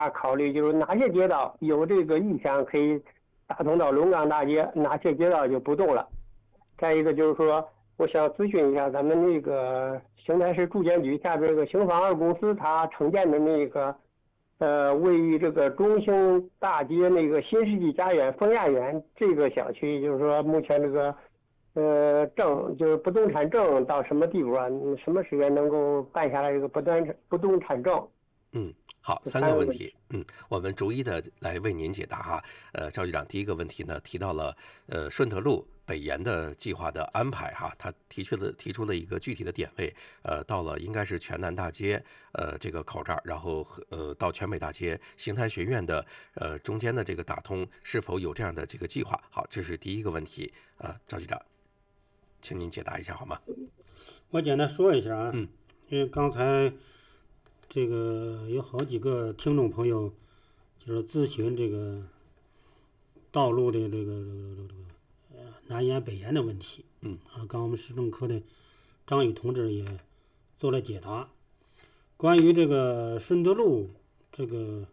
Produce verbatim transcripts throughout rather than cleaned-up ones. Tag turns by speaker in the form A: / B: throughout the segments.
A: 考虑就是哪些街道有这个意向可以打通到龙岗大街，哪些街道就不动了。再一个就是说，我想咨询一下咱们那个邢台市住建局下边这个邢房二公司，它承建的那个呃位于这个中兴大街那个新世纪家园风雅园这个小区，就是说目前这个呃证就是不动产证到什么地步啊？什么时间能够办下来这个不动产不动产证？
B: 嗯，好，三个问题，嗯，我们逐一的来为您解答哈。呃，赵局长，第一个问题呢，提到了呃顺德路北延的计划的安排哈，他提出了提出了一个具体的点位，呃，到了应该是全南大街呃这个口这儿，然后呃到全北大街邢台学院的呃中间的这个打通是否有这样的这个计划？好，这是第一个问题，呃，赵局长，请您解答一下好吗？
C: 我简单说一下啊，
B: 嗯，
C: 因为刚才。这个有好几个听众朋友就是咨询这个道路的这个这个这个呃南延北延的问题，
B: 嗯
C: 啊，刚我们市政科的张宇同志也做了解答。关于这个顺德路这个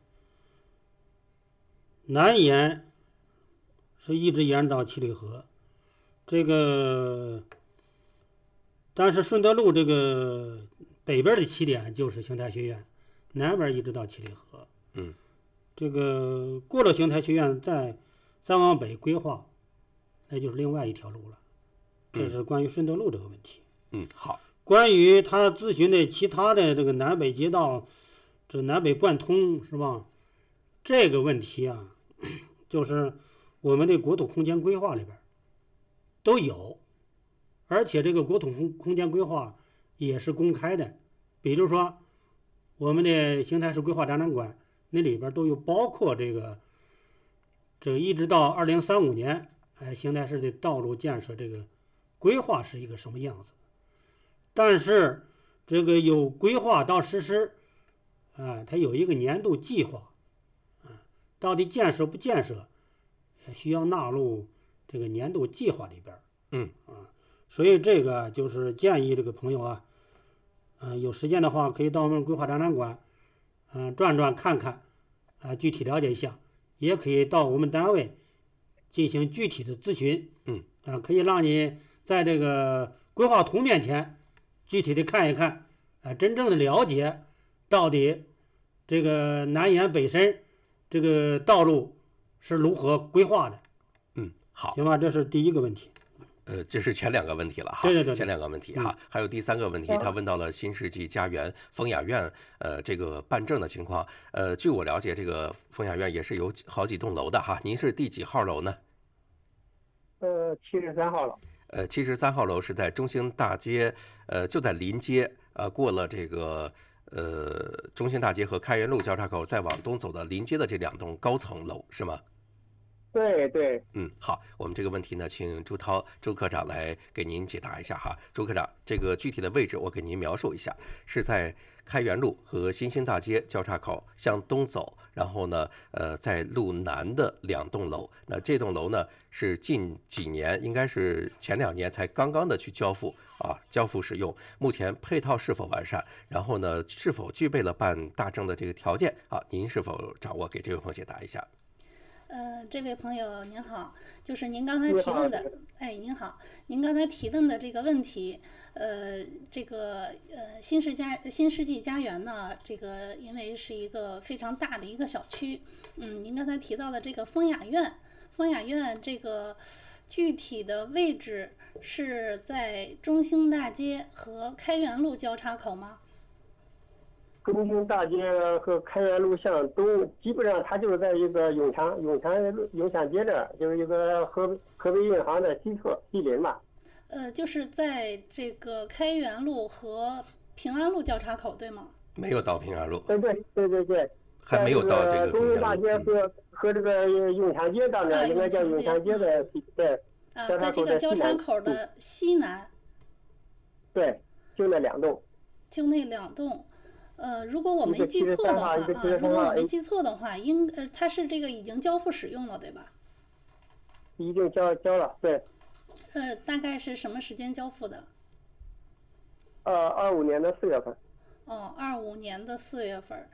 C: 南延是一直延到七里河，这个但是顺德路这个。北边的起点就是邢台学院，南边一直到七里河。
B: 嗯，
C: 这个过了邢台学院，再再往北规划，那就是另外一条路了。这是关于顺德路这个问题。
B: 嗯，好。
C: 关于他咨询的其他的这个南北街道，这南北贯通是吧？这个问题啊，就是我们的国土空间规划里边都有，而且这个国土空空间规划。也是公开的，比如说我们的邢台市规划展览馆，那里边都有包括这个，这一直到二零三五年，哎，邢台市的道路建设这个规划是一个什么样子。但是这个有规划到实施，啊，它有一个年度计划，啊，到底建设不建设，需要纳入这个年度计划里边。
B: 嗯
C: 啊，所以这个就是建议这个朋友啊。嗯、呃，有时间的话可以到我们规划展览馆，嗯、呃，转转看看，啊、呃，具体了解一下，也可以到我们单位进行具体的咨询，
B: 嗯，
C: 啊、呃，可以让你在这个规划图面前具体的看一看，啊、呃，真正的了解到底这个南延北深这个道路是如何规划的。
B: 嗯，好，
C: 行吧，这是第一个问题。
B: 呃，这是前两个问题了哈，
C: 对对对，
B: 前两个问题哈，
C: 嗯、
B: 还有第三个问题，他问到了新世纪家园风雅苑，呃，这个办证的情况。呃，据我了解，这个风雅苑也是有好几栋楼的哈，您是第几号楼呢？
A: 呃，七十三号楼。
B: 呃，七十三号楼是在中兴大街，呃，就在临街，呃，过了这个呃中兴大街和开元路交叉口，再往东走的临街的这两栋高层楼是吗？
A: 对对，
B: 嗯，好，我们这个问题呢，请朱涛朱科长来给您解答一下哈。朱科长，这个具体的位置我给您描述一下，是在开元路和新兴大街交叉口向东走，然后呢，呃，在路南的两栋楼。那这栋楼呢，是近几年，应该是前两年才刚刚的去交付啊，交付使用。目前配套是否完善？然后呢，是否具备了办大证的这个条件啊？您是否掌握？给这位朋友解答一下。
D: 呃，这位朋友您好，就是您刚才提问的，哎，您好，您刚才提问的这个问题，呃，这个呃新世家新世纪家园呢，这个因为是一个非常大的一个小区，嗯，您刚才提到的这个风雅苑，风雅苑这个具体的位置是在中兴大街和开元路交叉口吗？
A: 中兴大街和开元路向东，基本上它就是在一个永强永强永强街这儿，就是一个河河北银行的西侧西邻吧。
D: 呃，就是在这个开元路和平安路交叉口，对吗？
B: 没有到平安路。
A: 对对对对对，
B: 还没有到这个
A: 中兴大街和、嗯、和这个永强街当中，应该叫永强街的对。
D: 啊，在这个交叉口的西南。
A: 对，就那两栋。
D: 就那两栋。呃，如果我没记错的话啊，如果我没记错的话，应呃，它是这个已经交付使用了，对吧？
A: 已经交交了，对。
D: 呃，大概是什么时间交付的？
A: 呃，二五年的四月份。
D: 哦，二五年的四月份。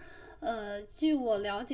D: 呃，据我了解。